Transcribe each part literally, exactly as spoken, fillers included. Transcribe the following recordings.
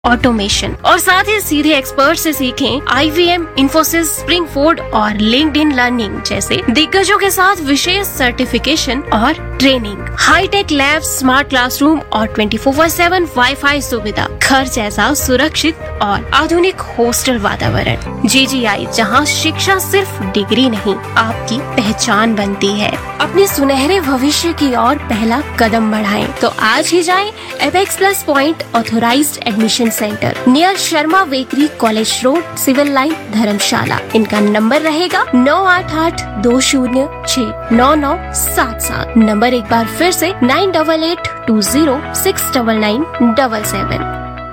Automation और साथ ही सीधे एक्सपर्ट से सीखें आईवीएम, इन्फोसिस, स्प्रिंगफोर्ड और लिंक्डइन लर्निंग जैसे दिग्गजों के साथ विशेष सर्टिफिकेशन और training, hi tech lab, smart classroom और twenty four by seven wifi सुविधा, घर जैसा सुरक्षित और आधुनिक हॉस्टल वातावरण। जीजीआई, जहां शिक्षा सिर्फ डिग्री नहीं आपकी पहचान बनती है। अपने सुनहरे भविष्य की ओर पहला कदम बढ़ाएं तो आज ही जाएं apex plus point authorised admission centre near Sharma bakery, college road, civil line, धर्मशाला। इनका नंबर रहेगा नौ आठ आठ दो शून्य छह नौ नौ सात सात। नंबर एक बार फिर से nine double eight to zero six double nine double seven.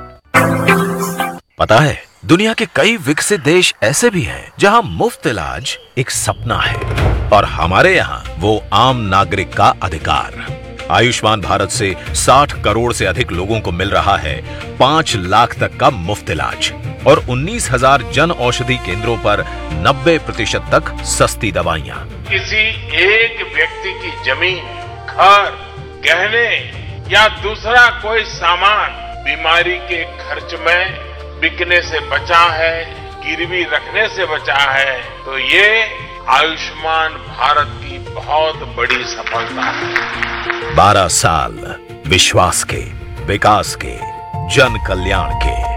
पता है, दुनिया के कई विकसित देश ऐसे भी हैं जहां मुफ्त इलाज एक सपना है और हमारे यहाँ वो आम नागरिक का अधिकार। आयुष्मान भारत से साठ करोड़ से अधिक लोगों को मिल रहा है पाँच लाख तक का मुफ्त इलाज और उन्नीस हजार जन औषधि केंद्रों पर नब्बे प्रतिशत तक सस्ती दवाइयाँ। किसी एक व्यक्ति की जमीन, घर, गहने या दूसरा कोई सामान बीमारी के खर्च में बिकने से बचा है, गिरवी रखने से बचा है, तो ये आयुष्मान भारत की बहुत बड़ी सफलता है। बारह साल विश्वास के, विकास के, जन कल्याण के।